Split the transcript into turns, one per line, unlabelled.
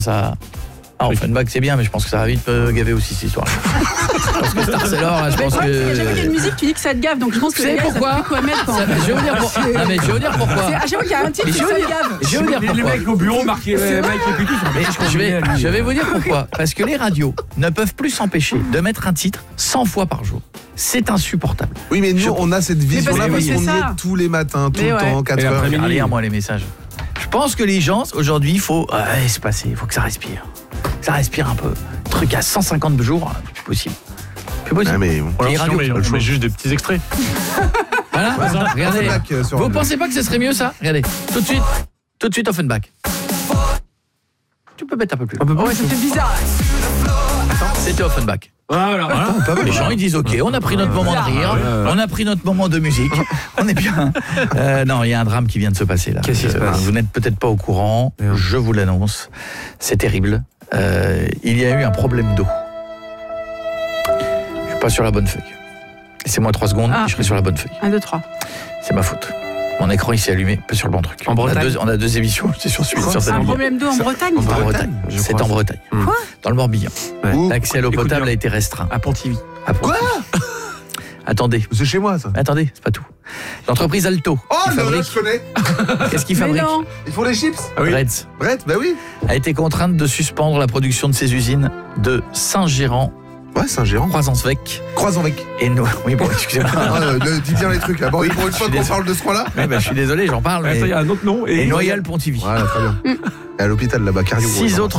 Ça... Ah, Offenbach c'est bien, mais je pense que ça va vite gaver aussi cette histoire. Parce que Star Sailor, là, je pense que...
Chaque fois qu'il y a une musique, tu dis que ça te gave, donc je pense que
Vous savez
les gars,
pourquoi
ça fait quoi mettre quand...
Je vais vous dire pourquoi. Non, mais je vais vous dire pourquoi.
À chaque fois qu'il y a un titre, ça te gave.
Je vais vous dire
Les
pourquoi.
mecs au bureau marqués Mike et Pitou.
Mais je vais vous dire pourquoi. Parce que les radios ne peuvent plus s'empêcher de mettre un titre 100 fois par jour. C'est insupportable.
Oui, mais nous, on a cette vision-là
parce
parce
que
qu'on
c'est
y
ça.
est tous les matins, tout
Mais
le
ouais.
temps, 4
Et
heures.
l'après-midi.
Allez, moi les messages. Je pense que les gens, aujourd'hui, il faut espacer, il faut que ça respire. Ça respire un peu. Truc à 150 jours, c'est plus possible. Plus possible.
Ah, mais bon.
Les radios,
on met juste des petits extraits.
voilà, regardez.
Offenbach, sur
Vous
Radio.
pensez pas que ce serait mieux ça? Regardez, tout de suite Offenbach. Tu peux mettre un peu plus.
Ouais, ça fait bizarre.
C'était Offenbach.
Voilà.
Les gens ils disent ok, on a pris notre moment de rire, on a pris notre moment de musique, on est bien. Non, il y a un drame qui vient de se passer là.
Qu'est-ce qui se passe?
Vous n'êtes peut-être pas au courant, je vous l'annonce, c'est terrible. Il y a eu un problème d'eau. Je suis pas sur la bonne feuille. Laissez-moi 3 secondes,
Ah.
je serai sur la bonne feuille.
1, 2, 3.
C'est ma faute. Mon écran il s'est allumé, pas sur le bon truc.
En Bretagne.
On a deux émissions, c'est sur celui sur cette
Un
ligne.
problème d'eau en Bretagne.
En Bretagne,
je
c'est
crois.
en Bretagne.
Quoi?
Dans le Morbihan.
Ouh.
L'accès à l'eau
Écoute
potable
bien.
a été restreint.
À Pontivy.
Quoi?
Attendez.
C'est chez moi, ça.
Attendez, c'est pas tout. L'entreprise Alto,
Oh,
qui
non, là,
fabrique,
je connais.
qu'est-ce qu'il
Mais
fabrique?
non.
Ils font les chips?
Ah oui.
Reds,
Brett, bah oui.
a été contrainte de suspendre la production de ses usines de Saint-Gérand,
Ouais, c'est un gérant.
Croisans-Vec
Croisons avec.
et nous. Oui, bon, excusez-moi.
Dis bien les trucs là. Bon, pour une fois
suis
qu'on
désolé.
parle de ce coin-là.
Ouais, bah, je suis désolé, j'en parle.
Attends, il y
Mais...
a un autre nom.
Et Noyal-Pontivy.
Voilà, très bien. Et à l'hôpital là-bas, Cario.
6 autres